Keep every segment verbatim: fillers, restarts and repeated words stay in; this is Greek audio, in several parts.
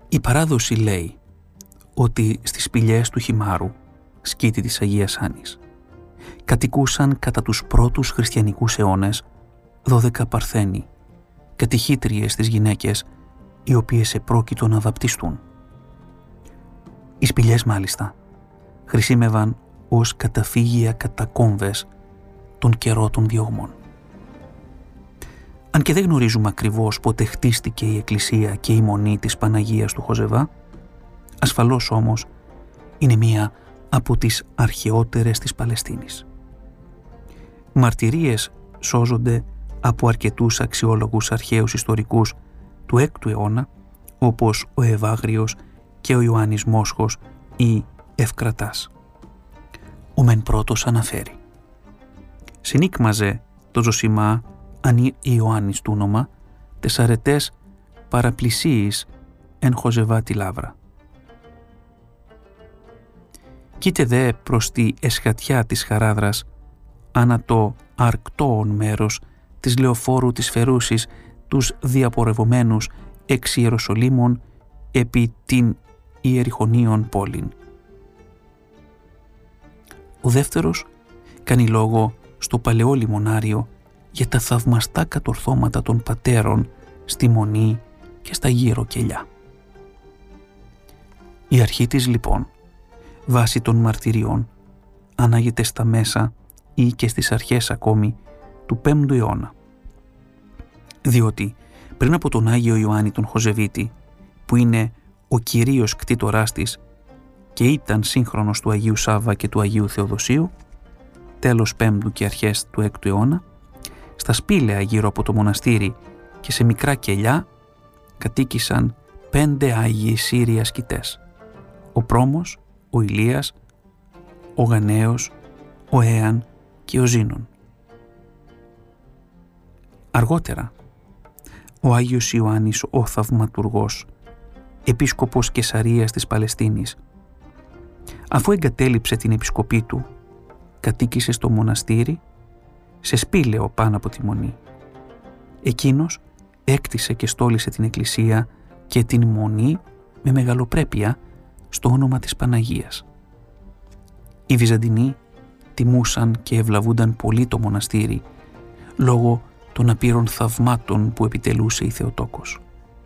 Η παράδοση λέει ότι στις σπηλιές του Χιμάρου, σκήτη της Αγίας Άννης, κατοικούσαν κατά τους πρώτους χριστιανικούς αιώνες δώδεκα παρθένοι, κατηχήτριες στις γυναίκες, οι οποίες επρόκειτο να βαπτιστούν. Οι σπηλιές μάλιστα χρησιμεύαν ως καταφύγια κατακόμβες τον καιρό των διωγμών. Αν και δεν γνωρίζουμε ακριβώς πότε χτίστηκε η εκκλησία και η μονή της Παναγίας του Χοζεβά, ασφαλώς όμως είναι μία από τις αρχαιότερες της Παλαιστίνης. Μαρτυρίες σώζονται από αρκετούς αξιόλογους αρχαίους ιστορικούς του έκτου αιώνα, όπως ο Ευάγριος και ο Ιωάννης Μόσχος ή Ευκρατάς. Ο μεν πρώτος αναφέρει: «Συνήκμαζε το Ζωσιμά ανή Ιωάννης του όνομα, τεσσαρετές παραπλησίης εν Χοζεβά τη λάβρα. Κοίτε δε προς τη εσχατιά της Χαράδρας, ανά το αρκτόον μέρος της λεωφόρου της Φερούσης, τους διαπορευομένους εξ Ιεροσολύμων επί την Ιεριχωνίων πόλην». Ο δεύτερος κάνει λόγο στο παλαιό λιμονάριο για τα θαυμαστά κατορθώματα των πατέρων στη Μονή και στα γύρω κελιά. Η αρχή της λοιπόν, βάσει των μαρτυριών, ανάγεται στα μέσα ή και στις αρχές ακόμη του πέμπτου αιώνα. Διότι πριν από τον Άγιο Ιωάννη τον Χοζεβίτη, που είναι ο κυρίως κτήτοράς της και ήταν σύγχρονος του Αγίου Σάββα και του Αγίου Θεοδοσίου, τέλος πέμπτου και αρχές του έκτου αιώνα, στα σπήλαια γύρω από το μοναστήρι και σε μικρά κελιά κατοίκησαν πέντε Άγιοι Σύριοι ασκητές: ο Πρόμος, ο Ηλίας, ο Γανέος, ο Έαν και ο Ζήνων. Αργότερα, ο Άγιος Ιωάννης ο Θαυματουργός, επίσκοπος Καισαρίας της Παλαιστίνης, αφού εγκατέλειψε την επισκοπή του, κατοίκησε στο μοναστήρι σε σπήλαιο πάνω από τη Μονή. Εκείνος έκτισε και στόλισε την εκκλησία και την Μονή με μεγαλοπρέπεια στο όνομα της Παναγίας. Οι Βυζαντινοί τιμούσαν και ευλαβούνταν πολύ το μοναστήρι λόγω των απείρων θαυμάτων που επιτελούσε η Θεοτόκος.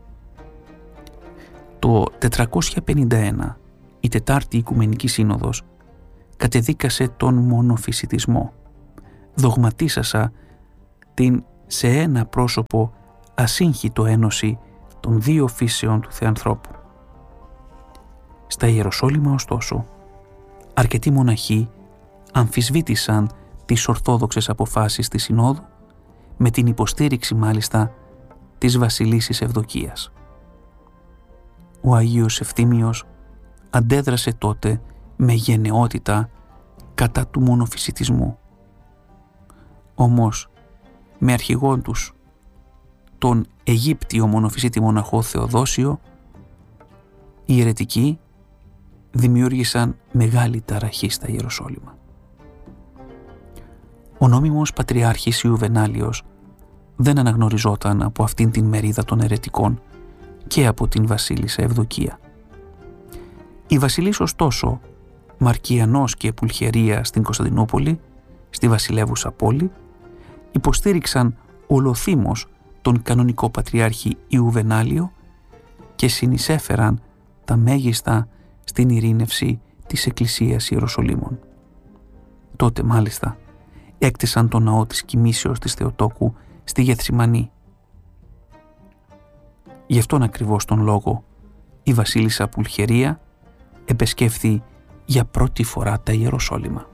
Το τετρακόσια πενήντα ένα η Τετάρτη Οικουμενική Σύνοδος κατεδίκασε τον μονοφυσιτισμό, δογματίσασα την σε ένα πρόσωπο ασύγχυτο ένωση των δύο φύσεων του Θεανθρώπου. Στα Ιεροσόλυμα ωστόσο, αρκετοί μοναχοί αμφισβήτησαν τις ορθόδοξες αποφάσεις της Συνόδου, με την υποστήριξη μάλιστα της βασιλίσσης Ευδοκίας. Ο Αγίος Ευθύμιος αντέδρασε τότε με γενναιότητα κατά του μονοφυσιτισμού. Όμως με αρχηγόν τους τον Αιγύπτιο μονοφυσίτη μοναχό Θεοδόσιο, οι αιρετικοί δημιούργησαν μεγάλη ταραχή στα Ιεροσόλυμα. Ο νόμιμος πατριάρχης Ιουβενάλιος δεν αναγνωριζόταν από αυτήν την μερίδα των αιρετικών και από την βασίλισσα Ευδοκία. Οι βασιλείς ωστόσο, Μαρκιανός και Πουλχερία στην Κωνσταντινούπολη, στη βασιλεύουσα πόλη, υποστήριξαν ολοθύμως τον κανονικό πατριάρχη Ιουβενάλιο και συνεισέφεραν τα μέγιστα στην ειρήνευση της Εκκλησίας Ιεροσολύμων. Τότε μάλιστα έκτισαν τον ναό της Κοιμήσεως της Θεοτόκου στη Γεθσιμανή. Γι' αυτόν ακριβώς τον λόγο η βασίλισσα Πουλχερία επεσκέφθη για πρώτη φορά τα Ιεροσόλυμα.